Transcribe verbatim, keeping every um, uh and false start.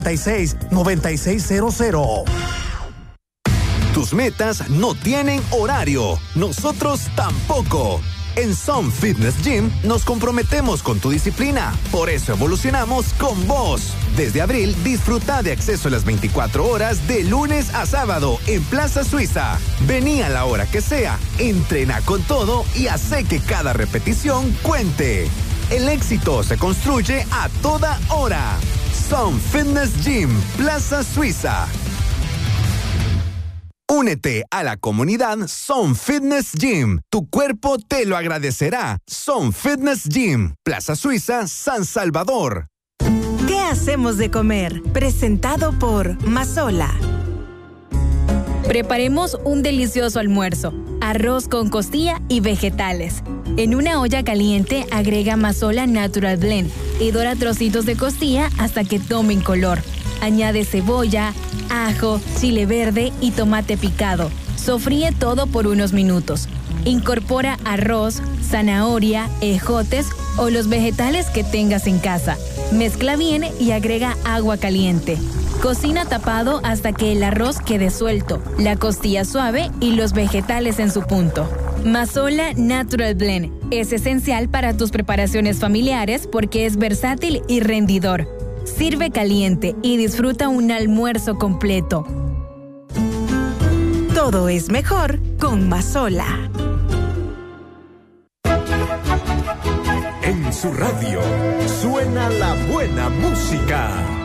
seis nueve seis cero cero. Tus metas no tienen horario, nosotros tampoco. En Sun Fitness Gym nos comprometemos con tu disciplina, por eso evolucionamos con vos. Desde abril, disfruta de acceso a las veinticuatro horas de lunes a sábado en Plaza Suiza. Vení a la hora que sea, entrena con todo y hace que cada repetición cuente. El éxito se construye a toda hora. Sun Fitness Gym, Plaza Suiza. Únete a la comunidad Sun Fitness Gym. Tu cuerpo te lo agradecerá. Sun Fitness Gym, Plaza Suiza, San Salvador. ¿Qué hacemos de comer? Presentado por Mazola. Preparemos un delicioso almuerzo. Arroz con costilla y vegetales. En una olla caliente agrega Mazola Natural Blend y dora trocitos de costilla hasta que tomen color. Añade cebolla, ajo, chile verde y tomate picado. Sofríe todo por unos minutos. Incorpora arroz, zanahoria, ejotes o los vegetales que tengas en casa. Mezcla bien y agrega agua caliente. Cocina tapado hasta que el arroz quede suelto, la costilla suave y los vegetales en su punto. Mazola Natural Blend es esencial para tus preparaciones familiares porque es versátil y rendidor. Sirve caliente y disfruta un almuerzo completo. Todo es mejor con Mazola. En su radio suena la buena música.